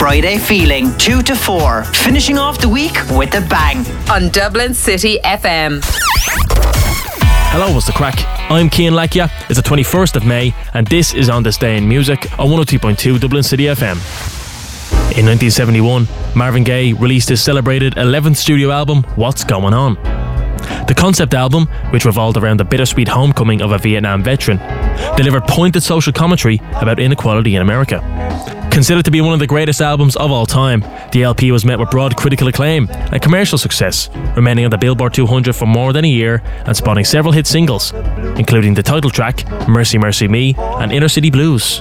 Friday Feeling, 2 to 4. Finishing off the week with a bang. On Dublin City FM. Hello, what's the crack? I'm Cian Lecchia. It's the 21st of May, and this is On This Day in Music on 102.2 Dublin City FM. In 1971, Marvin Gaye released his celebrated 11th studio album, What's Going On? The concept album, which revolved around the bittersweet homecoming of a Vietnam veteran, delivered pointed social commentary about inequality in America. Considered to be one of the greatest albums of all time, the LP was met with broad critical acclaim and commercial success, remaining on the Billboard 200 for more than a year and spawning several hit singles, including the title track, Mercy Mercy Me, and Inner City Blues.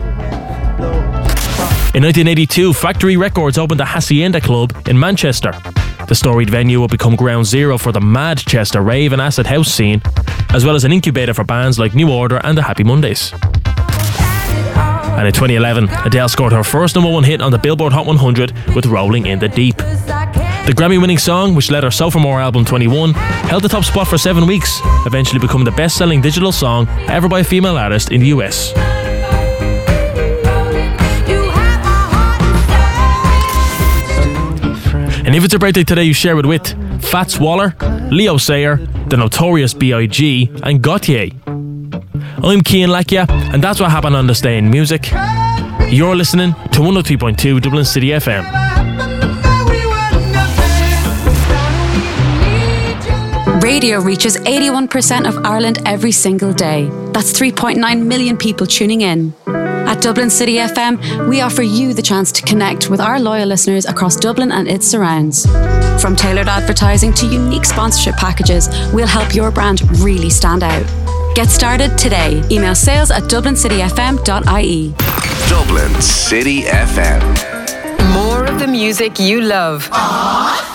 In 1982, Factory Records opened the Hacienda Club in Manchester. The storied venue would become ground zero for the Manchester rave and acid house scene, as well as an incubator for bands like New Order and the Happy Mondays. And in 2011, Adele scored her first #1 hit on the Billboard Hot 100 with Rolling in the Deep. The Grammy-winning song, which led her Sophomore album 21, held the top spot for 7 weeks, eventually becoming the best-selling digital song ever by a female artist in the US. And if it's a birthday today, you share it with Fats Waller, Leo Sayer, The Notorious B.I.G. and Gautier. I'm Cian Lecchia, and that's what happened on This Day in Music. You're listening to 103.2 Dublin City FM. Radio reaches 81% of Ireland every single day. That's 3.9 million people tuning in. At Dublin City FM, we offer you the chance to connect with our loyal listeners across Dublin and its surrounds. From tailored advertising to unique sponsorship packages, we'll help your brand really stand out. Get started today. Email sales@dublincityfm.ie. Dublin City FM. More of the music you love.